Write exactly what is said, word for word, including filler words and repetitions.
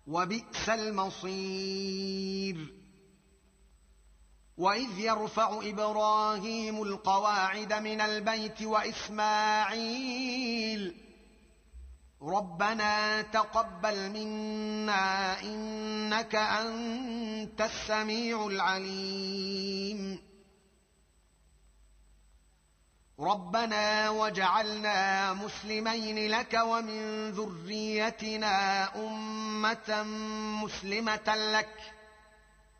وبئس المصير. وإذ يرفع إبراهيم القواعد من البيت وإسماعيل ربنا تقبل منا إنك أنت السميع العليم ربنا واجعلنا مسلمين لك ومن ذريتنا أمة مسلمة لك